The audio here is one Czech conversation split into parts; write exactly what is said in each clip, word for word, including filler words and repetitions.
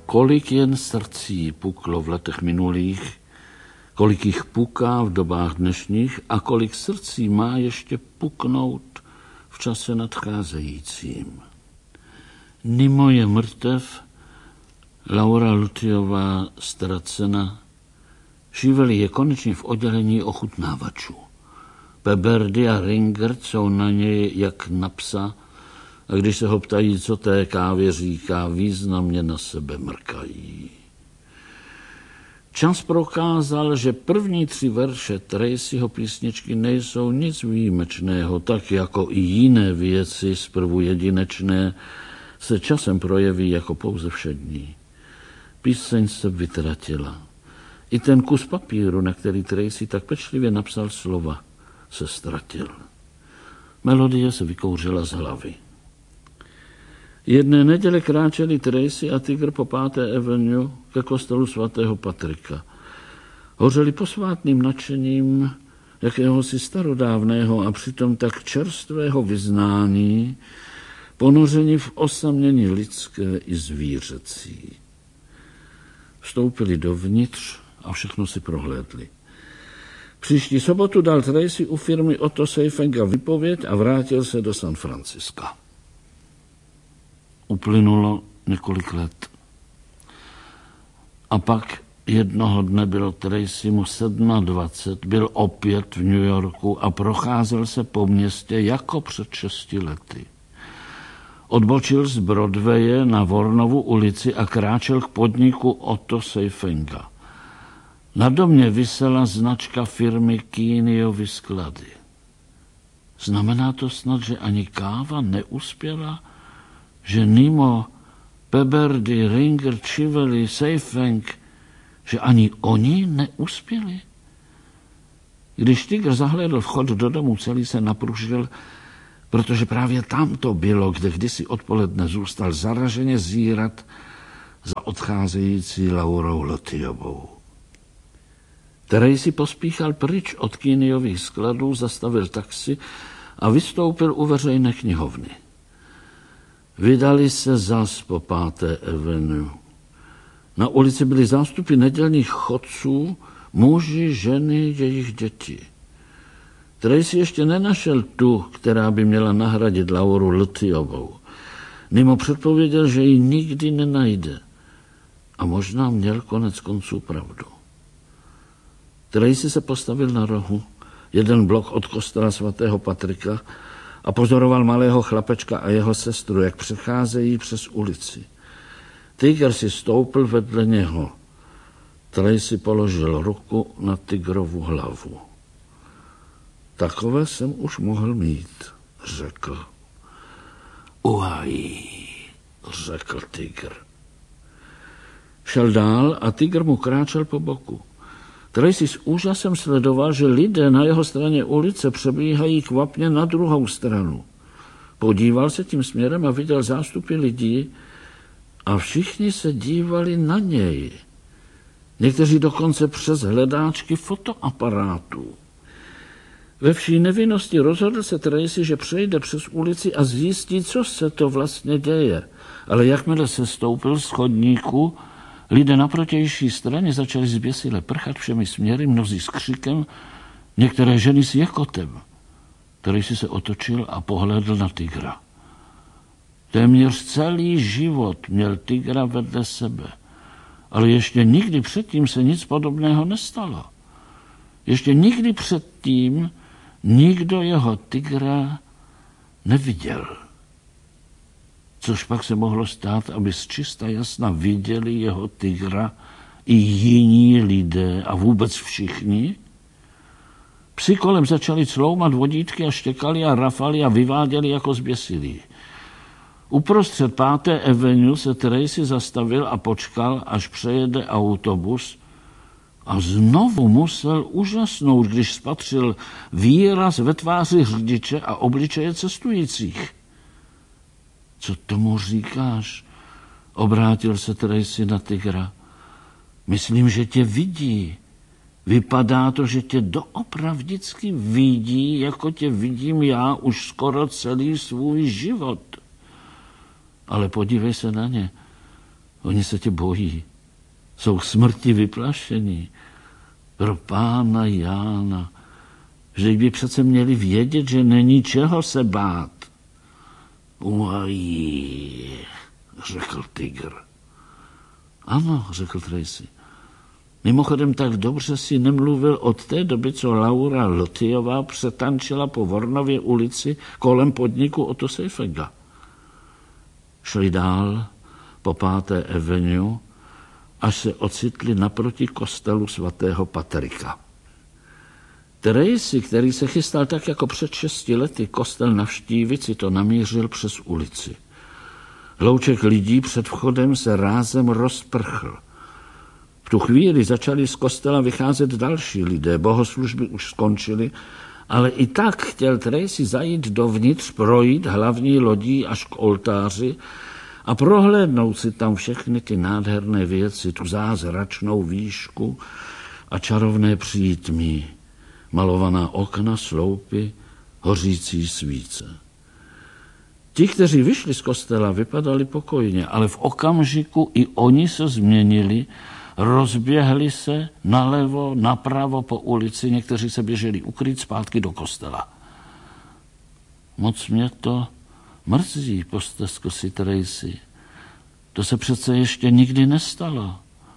kolik jen srdcí puklo v letech minulých, kolik jich puká v dobách dnešních a kolik srdcí má ještě puknout v čase nadcházejícím. Nimo je mrtev, Laura Lutyová ztracena, Šíveli je konečně v oddělení ochutnávačů. Peberdy a Ringert jsou na něj jak na psa a když se ho ptají, co té kávě říká, významně na sebe mrkají. Čas prokázal, že první tři verše Tracyho písničky nejsou nic výjimečného, tak jako i jiné věci zprvu jedinečné se časem projeví jako pouze všední. Píseň se vytratila. I ten kus papíru, na který Tracy tak pečlivě napsal slova, se ztratil. Melodie se vykouřila z hlavy. Jedné neděle kráčeli Tracy a Tygr po páté Avenue ke kostelu svatého Patrika. Hořeli posvátným nadšením jakéhosi starodávného a přitom tak čerstvého vyznání, ponoření v osamění lidské i zvířecí. Vstoupili dovnitř a všechno si prohlédli. Příští sobotu dal Tracy u firmy Otto Seifenga vypověď a vrátil se do San Franciska. Uplynulo několik let. A pak jednoho dne bylo Tracy mu dvacet sedm, byl opět v New Yorku a procházel se po městě jako před šesti lety. Odbočil z Broadwaye na Warnovu ulici a kráčel k podniku Otto Seifenga. Na domě visela značka firmy Keeneyovy sklady. Znamená to snad, že ani káva neuspěla? Že Nimo, Peberdy, Ringert, Šíveli, Seifeng, že ani oni neuspěli? Když Tygr zahlédl vchod do domu, celý se napružil, protože právě tam to bylo, kde kdysi odpoledne zůstal zaraženě zírat za odcházející Laurou Lutyovou. Tracy pospíchal pryč od Keeneyových skladů, zastavil taxi a vystoupil u veřejné knihovny. Vydali se zas po páté Avenue. Na ulici byly zástupy nedělních chodců, muži, ženy, jejich děti. Tracy ještě nenašel tu, která by měla nahradit Lauru Lutyovou. Nimo předpověděl, že ji nikdy nenajde. A možná měl konec konců pravdu. Tracy se postavil na rohu, jeden blok od kostela svatého Patrika, a pozoroval malého chlapečka a jeho sestru, jak přecházejí přes ulici. Tygr si stoupil vedle něho. Tracy položil ruku na Tygrovu hlavu. Takové jsem už mohl mít, řekl. Uaj, řekl Tygr. Šel dál a Tygr mu kráčel po boku. Tracy s úžasem sledoval, že lidé na jeho straně ulice přebíhají kvapně na druhou stranu. Podíval se tím směrem a viděl zástupy lidí a všichni se dívali na něj. Někteří dokonce přes hledáčky fotoaparátů. Ve vší nevinnosti rozhodl se Tracy, že přejde přes ulici a zjistí, co se to vlastně děje. Ale jakmile se stoupil z chodníku, lidé na protější straně začali zběsile prchat všemi směry, mnozí s křikem, některé ženy s jekotem. Tracy se otočil a pohlédl na Tygra. Téměř celý život měl Tygra vedle sebe, ale ještě nikdy předtím se nic podobného nestalo. Ještě nikdy předtím nikdo jeho Tygra neviděl. Což pak se mohlo stát, aby z čista jasna viděli jeho Tygra i jiní lidé a vůbec všichni? Psi kolem začali cloumat vodítky a štěkali a rafali a vyváděli jako zběsilí. Uprostřed páté Avenue se Tracy zastavil a počkal, až přejede autobus, a znovu musel úžasnout, když spatřil výraz ve tváři řidiče a obličeje cestujících. Co tomu říkáš? Obrátil se Tracy na Tygra. Myslím, že tě vidí. Vypadá to, že tě doopravdicky vidí, jako tě vidím já už skoro celý svůj život. Ale podívej se na ně. Oni se tě bojí. Jsou smrti vyplašení. Pro pána Jána. Že by přece měli vědět, že není čeho se bát. Uají, řekl tygr. Ano, řekl Tracy. Mimochodem tak dobře si nemluvil od té doby, co Laura Lotyová přetančila po Vornově ulici kolem podniku Otto Seifega. Šli dál po páté Avenue, až se ocitli naproti kostelu svatého Patrika. Tracy, který se chystal tak jako před šesti lety kostel navštívit, si to namířil přes ulici. Hlouček lidí před vchodem se rázem rozprchl. V tu chvíli začali z kostela vycházet další lidé, bohoslužby už skončily, ale i tak chtěl Tracy zajít dovnitř, projít hlavní lodí až k oltáři a prohlédnout si tam všechny ty nádherné věci, tu zázračnou výšku a čarovné přítmí, malovaná okna, sloupy, hořící svíce. Ti, kteří vyšli z kostela, vypadali pokojně, ale v okamžiku i oni se změnili, rozběhli se nalevo, napravo po ulici, někteří se běželi ukryt zpátky do kostela. Moc mě to mrzí, posteskl si Tracy. To se přece ještě nikdy nestalo.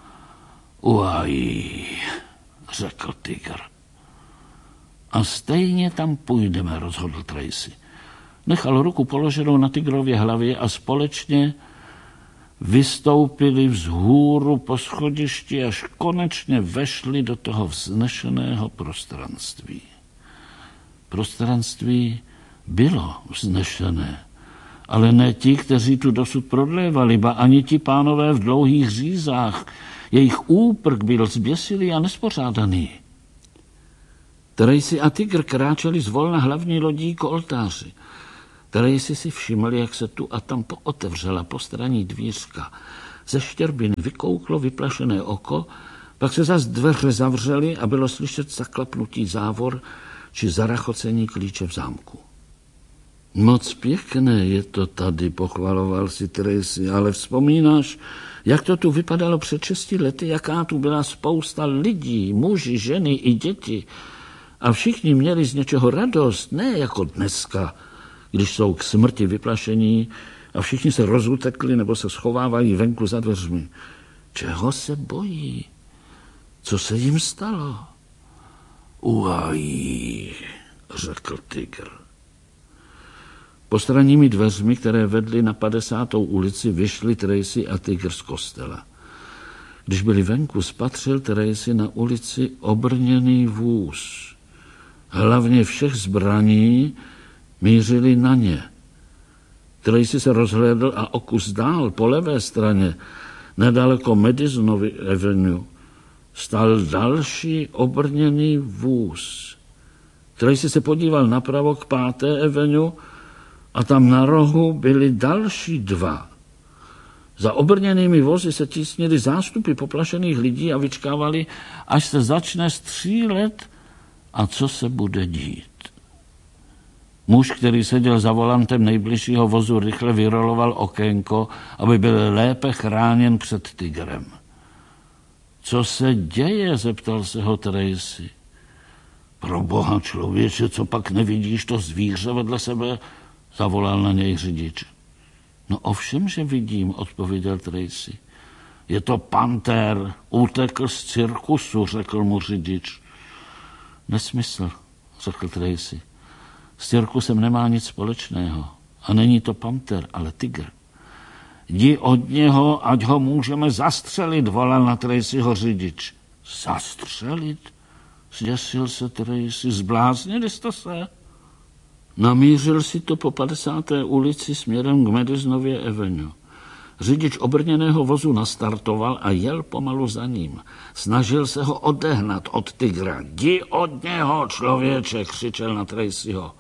Uají, řekl tygr. A stejně tam půjdeme, rozhodl Tracy. Nechal ruku položenou na tygrově hlavě a společně vystoupili vzhůru po schodišti, až konečně vešli do toho vznešeného prostranství. Prostranství bylo vznešené, ale ne ti, kteří tu dosud prodlévali, ba ani ti pánové v dlouhých řízách. Jejich úprk byl zběsilý a nespořádaný. Tracy a tygr kráčeli zvolna hlavní lodí k oltáři. Tracy si všiml, jak se tu a tam pootevřela postranní dvířka. Ze štěrbin vykouklo vyplašené oko, pak se zas dveře zavřely a bylo slyšet zaklapnutí závor či zarachocení klíče v zámku. Moc pěkné je to tady, pochvaloval si Tracy, ale vzpomínáš, jak to tu vypadalo před šesti lety, jaká tu byla spousta lidí, muži, ženy i děti. A všichni měli z něčeho radost, ne jako dneska, když jsou k smrti vyplašení a všichni se rozutekli nebo se schovávají venku za dveřmi. Čeho se bojí? Co se jim stalo? Uají, řekl tygr. Postranními dveřmi, které vedly na padesátou ulici, vyšli Tracy a tygr z kostela. Když byli venku, spatřil Tracy na ulici obrněný vůz. Hlavně všech zbraní mířili na ně. Tracy se rozhlédl a o kus dál, po levé straně, nedaleko Madisonovy Avenue, stál další obrněný vůz. Tracy se podíval napravo k páté Avenue a tam na rohu byly další dva. Za obrněnými vozy se tísnili zástupy poplašených lidí a vyčkávali, až se začne střílet a co se bude dít. Muž, který seděl za volantem nejbližšího vozu, rychle vyroloval okénko, aby byl lépe chráněn před tygrem. Co se děje, zeptal se ho Tracy. Pro boha, člověče, co pak nevidíš to zvíře vedle sebe? Zavolal na něj řidič. No ovšem, že vidím, odpověděl Tracy. Je to pantér, utekl z cirkusu, řekl mu řidič. Nesmysl, řekl Tracy. S cirkusem nemá nic společného. A není to pantér, ale tygr. Jdi od něho, ať ho můžeme zastřelit, volal na Tracyho řidič. Zastřelit? Zděsil se Tracy. Zbláznili jste se? Namířil si to po padesáté ulici směrem k Madisonově Avenue. Řidič obrněného vozu nastartoval a jel pomalu za ním. Snažil se ho odehnat od tygra. Jdi od něho, člověče, křičel na Tracyho.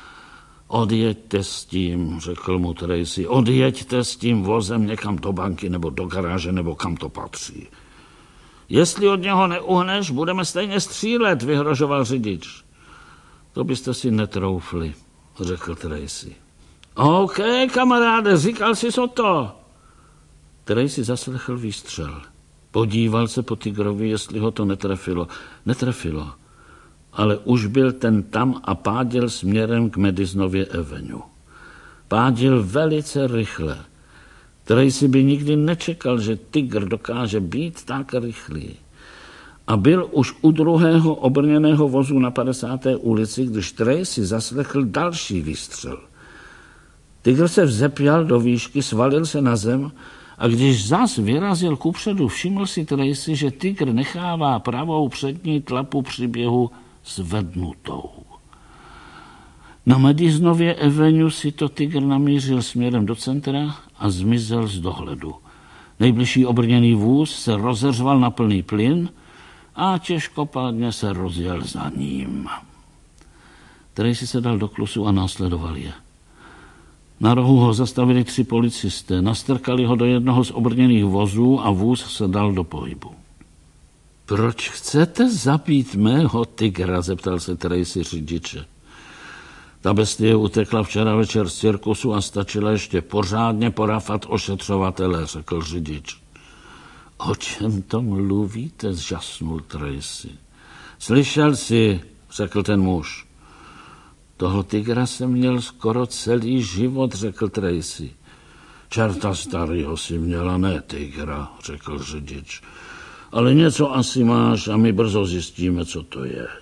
Odjeďte s tím, řekl mu Tracy. Odjeďte s tím vozem někam do banky nebo do garáže nebo kam to patří. Jestli od něho neuhneš, budeme stejně střílet, vyhrožoval řidič. To byste si netroufli, řekl Tracy. OK, kamaráde, říkal jsi o to. Tracy zaslechl výstřel. Podíval se po tygrovi, jestli ho to netrefilo. Netrefilo, ale už byl ten tam a páděl směrem k Madisonově Avenue. Páděl velice rychle. Tracy by nikdy nečekal, že tygr dokáže být tak rychlý. A byl už u druhého obrněného vozu na padesáté ulici, když Tracy zaslechl další výstřel. Tygr se vzepěl do výšky, svalil se na zem a když zas vyrazil kupředu, všiml si Tracy, že tygr nechává pravou přední tlapu při běhu zvednutou. Na Madisonově Avenue si to tygr namířil směrem do centra a zmizel z dohledu. Nejbližší obrněný vůz se rozeřval na plný plyn a těžkopádně se rozjel za ním. Tracy se dal do klusu a následoval je. Na rohu ho zastavili tři policisté, nastrkali ho do jednoho z obrněných vozů a vůz se dal do pohybu. Proč chcete zabít mého tygra, zeptal se Tracy řidiče. Ta bestie utekla včera večer z cirkusu a stačila ještě pořádně porafat ošetřovatele, řekl řidič. O čem to mluvíte, zžasnul Tracy. Slyšel jsi, řekl ten muž. Toho tygra jsem měl skoro celý život, řekl Tracy. Čerta starýho si měla, ne tygra, řekl řidič. Ale něco asi máš a my brzo zjistíme, co to je.